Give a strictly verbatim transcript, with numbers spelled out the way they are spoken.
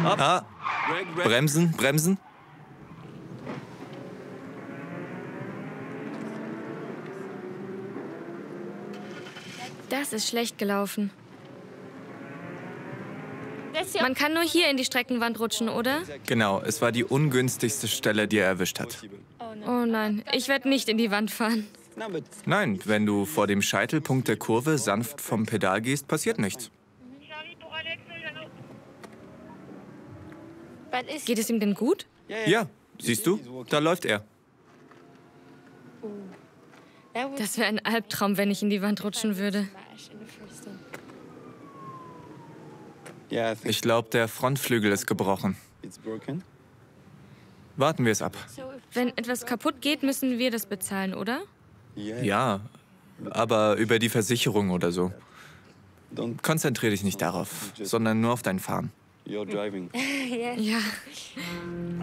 Ah, bremsen, bremsen. Das ist schlecht gelaufen. Man kann nur hier in die Streckenwand rutschen, oder? Genau, es war die ungünstigste Stelle, die er erwischt hat. Oh nein, ich werde nicht in die Wand fahren. Nein, wenn du vor dem Scheitelpunkt der Kurve sanft vom Pedal gehst, passiert nichts. Geht es ihm denn gut? Ja, siehst du, da läuft er. Das wäre ein Albtraum, wenn ich in die Wand rutschen würde. Ich glaube, der Frontflügel ist gebrochen. Warten wir es ab. Wenn etwas kaputt geht, müssen wir das bezahlen, oder? Ja, aber über die Versicherung oder so. Konzentriere dich nicht darauf, sondern nur auf dein Fahren. Ja.